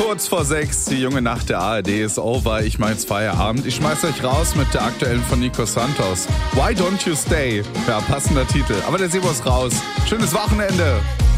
Kurz vor 6, die junge Nacht der ARD ist over. Ich mach jetzt Feierabend. Ich schmeiß euch raus mit der aktuellen von Nico Santos. Why Don't You Stay? Ja, passender Titel. Aber der Sebo ist raus. Schönes Wochenende.